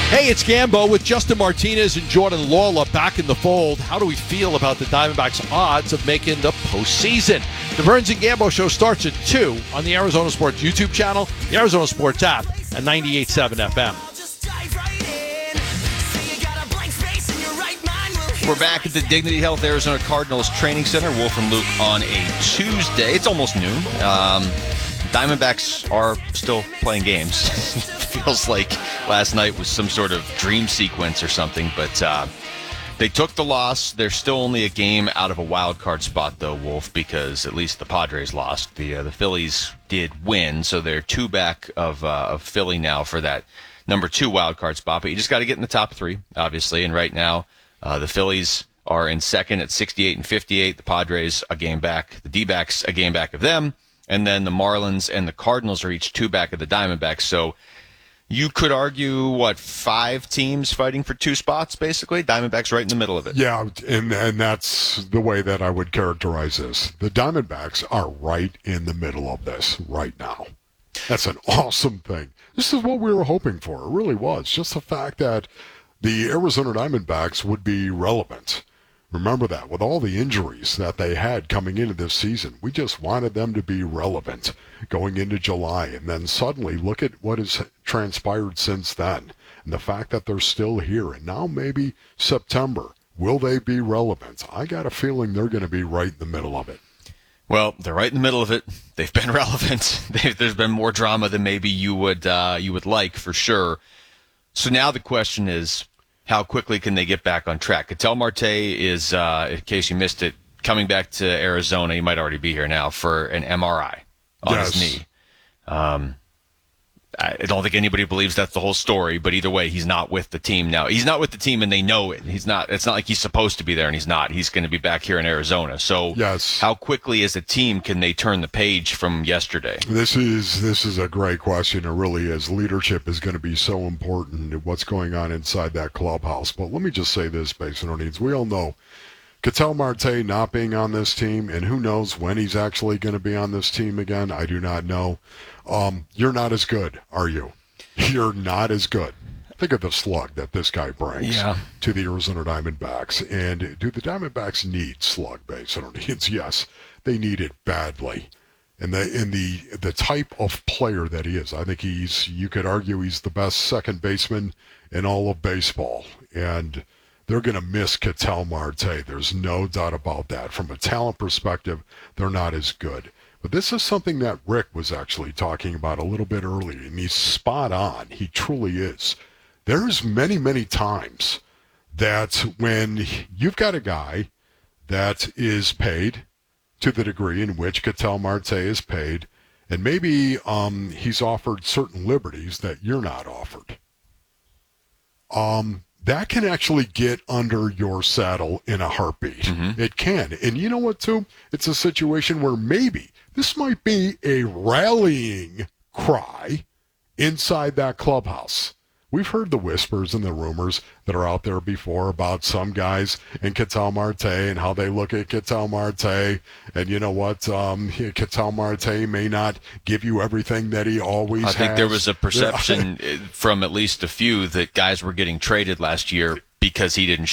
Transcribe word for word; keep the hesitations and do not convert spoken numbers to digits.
Hey, it's Gambo with Justin Martinez and Jordan Lawler back in the fold. How do we feel about the Diamondbacks' odds of making the postseason? The Burns and Gambo show starts at two on the Arizona Sports YouTube channel, the Arizona Sports app, and ninety-eight point seven F M. We're back at the Dignity Health Arizona Cardinals Training Center. Wolf and Luke on a Tuesday. It's almost noon. Um, Diamondbacks are still playing games. Feels like last night was some sort of dream sequence or something, but uh, they took the loss. They're still only a game out of a wild card spot, though, Wolf, because at least the Padres lost. The uh, the Phillies did win, so they're two back of uh, of Philly now for that number two wild card spot. But you just got to get in the top three, obviously, and right now uh, the Phillies are in second at sixty-eight and fifty-eight. The Padres a game back. The D-backs a game back of them. And then the Marlins and the Cardinals are each two back of the Diamondbacks. So you could argue, what, five teams fighting for two spots, basically? Diamondbacks right in the middle of it. Yeah, and, and that's the way that I would characterize this. The Diamondbacks are right in the middle of this right now. That's an awesome thing. This is what we were hoping for. It really was. Just the fact that the Arizona Diamondbacks would be relevant. Remember that, with all the injuries that they had coming into this season, we just wanted them to be relevant going into July. And then suddenly, look at what has transpired since then. And the fact that they're still here. And now maybe September, will they be relevant? I got a feeling they're going to be right in the middle of it. Well, they're right in the middle of it. They've been relevant. There's been more drama than maybe you would uh, you would like, for sure. So now the question is, how quickly can they get back on track? Ketel Marte is, uh, in case you missed it, coming back to Arizona. He might already be here now for an M R I on yes. his knee. Um, I don't think anybody believes that's the whole story, but either way, he's not with the team now. He's not with the team, and they know it. He's not. It's not like he's supposed to be there, and he's not. He's going to be back here in Arizona. So, yes. How quickly, as a team, can they turn the page from yesterday? This is this is a great question. It really is. Leadership is going to be so important in what's going on inside that clubhouse. But let me just say this, Basin needs. We all know Ketel Marte not being on this team, and who knows when he's actually going to be on this team again. I do not know. Um, you're not as good, are you? You're not as good. Think of the slug that this guy brings yeah. to the Arizona Diamondbacks. And do the Diamondbacks need slug base needs? Yes, they need it badly. And the in the the type of player that he is, I think he's, you could argue he's the best second baseman in all of baseball. And they're going to miss Ketel Marte. There's no doubt about that. From a talent perspective, they're not as good. But this is something that Rick was actually talking about a little bit earlier, and he's spot on. He truly is. There's many, many times that when you've got a guy that is paid to the degree in which Ketel Marte is paid, and maybe um, he's offered certain liberties that you're not offered, um, that can actually get under your saddle in a heartbeat. Mm-hmm. It can. And you know what, too? It's a situation where maybe this might be a rallying cry inside that clubhouse. We've heard the whispers and the rumors that are out there before about some guys and Ketel Marte and how they look at Ketel Marte. And you know what? Um, Ketel Marte may not give you everything that he always has. I think there was a perception from at least a few that guys were getting traded last year because he didn't